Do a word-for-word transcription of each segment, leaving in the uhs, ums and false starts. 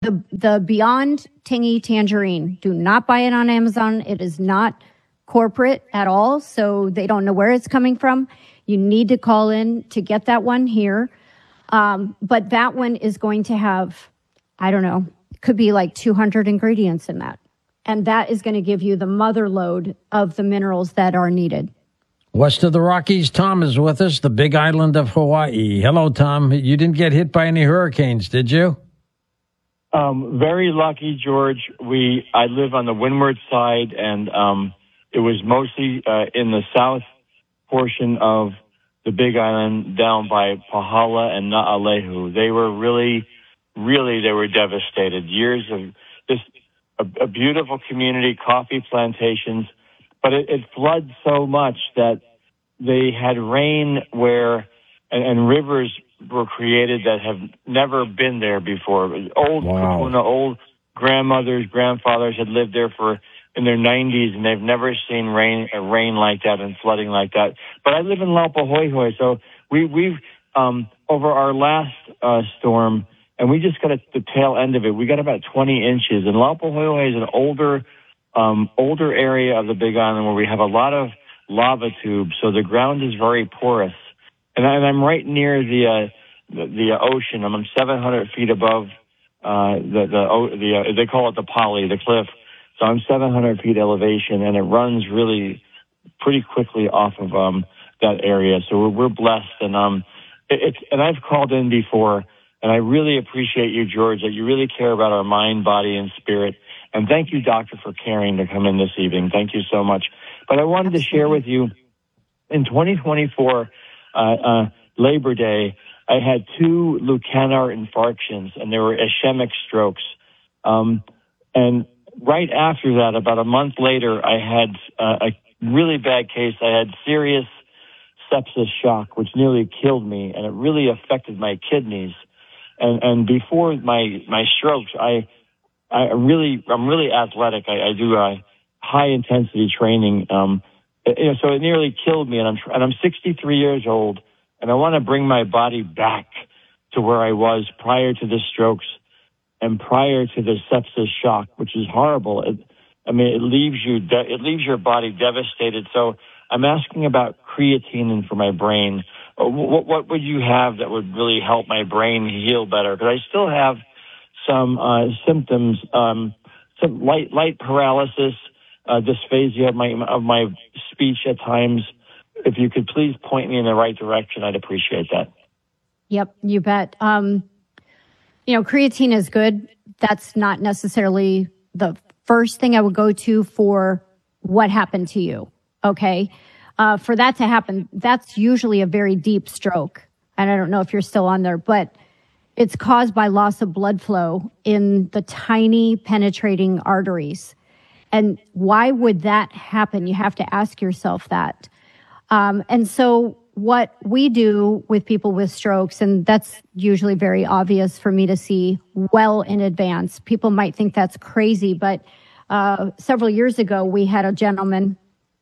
the the Beyond Tangy Tangerine. Do not buy it on Amazon. It is not corporate at all, so they don't know where it's coming from. You need to call in to get that one here. Um, but that one is going to have, I don't know, could be like two hundred ingredients in that. And that is going to give you the mother load of the minerals that are needed. West of the Rockies, Tom is with us, the big island of Hawaii. Hello, Tom. You didn't get hit by any hurricanes, did you? Um, very lucky, George. We I live on the windward side, and um, it was mostly uh, in the south portion of the Big Island, down by Pahala and Na'alehu. They were really, really, they were devastated. Years of this, a, a beautiful community, coffee plantations, but it, it floods so much that they had rain where, and, and rivers were created that have never been there before. Old wow. Kupuna, old grandmothers, grandfathers had lived there for in their nineties, and they've never seen rain uh, rain like that and flooding like that. But I live in Laupahoehoe, so we, we've um, over our last uh, storm, and we just got at the tail end of it. We got about twenty inches, and Laupahoehoe is an older um, older area of the Big Island where we have a lot of lava tubes, so the ground is very porous. And, I, and I'm right near the uh, the, the ocean. I'm seven hundred feet above uh, the the the uh, they call it the poly, the cliff. So I'm seven hundred feet elevation, and it runs really pretty quickly off of um, that area. So we're, we're blessed, and um, it, it's and I've called in before, and I really appreciate you, George, that you really care about our mind, body, and spirit. And thank you, Doctor, for caring to come in this evening. Thank you so much. But I wanted to share with you, in twenty twenty-four, uh, uh, Labor Day, I had two Leucanar infarctions, and they were ischemic strokes. Um, and right after that, about a month later, I had uh, a really bad case. I had serious sepsis shock, which nearly killed me, and it really affected my kidneys. And, and before my, my strokes, I, I really, I'm really athletic. I, I do uh, high intensity training. Um, you know, so it nearly killed me, and I'm, and I'm sixty-three years old, and I want to bring my body back to where I was prior to the strokes and prior to the sepsis shock, which is horrible. It, I mean, it leaves you, de- it leaves your body devastated. So I'm asking about creatinine for my brain. What, what would you have that would really help my brain heal better? Because I still have some uh, symptoms, um, some light light paralysis, uh, dysphagia of my of my speech at times. If you could please point me in the right direction, I'd appreciate that. Yep, you bet. Um, you know, creatine is good. That's not necessarily the first thing I would go to for what happened to you. Okay. Uh, for that to happen, that's usually a very deep stroke. And I don't know if you're still on there, but it's caused by loss of blood flow in the tiny penetrating arteries. And why would that happen? You have to ask yourself that. Um, and so what we do with people with strokes, and that's usually very obvious for me to see well in advance. People might think that's crazy, but uh, several years ago, we had a gentleman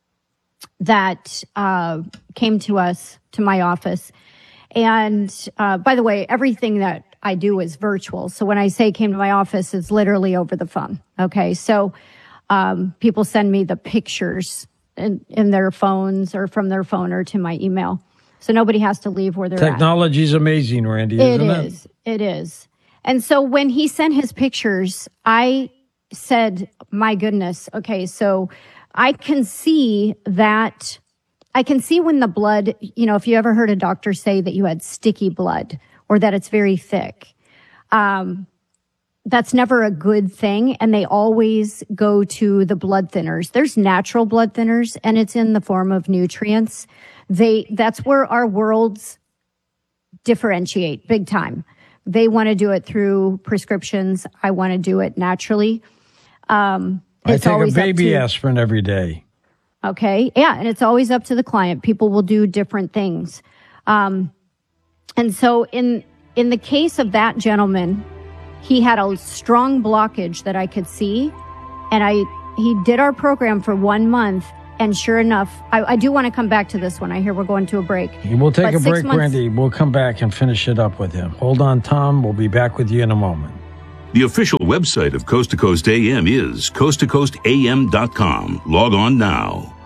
that uh, came to us, to my office. And uh, by the way, everything that I do is virtual. So when I say came to my office, it's literally over the phone. Okay, so um, people send me the pictures in, in their phones or from their phone or to my email. So nobody has to leave where they're at. Technology is amazing, Randy, isn't it? It is. It is. And so when he sent his pictures, I said, my goodness, okay, so I can see that, I can see when the blood, you know, if you ever heard a doctor say that you had sticky blood or that it's very thick, um, that's never a good thing. And they always go to the blood thinners. There's natural blood thinners, and it's in the form of nutrients. They, that's where our worlds differentiate big time. They want to do it through prescriptions. I want to do it naturally. Um, I it's take always a baby to, aspirin every day. Okay. Yeah. And it's always up to the client. People will do different things. Um, and so in, in the case of that gentleman, he had a strong blockage that I could see. And I, he did our program for one month. And sure enough, I, I do want to come back to this one. I hear we're going to a break. We'll take but a break, months, Randy. We'll come back and finish it up with him. Hold on, Tom. We'll be back with you in a moment. The official website of Coast to Coast A M is coast to coast a m dot com. Log on now.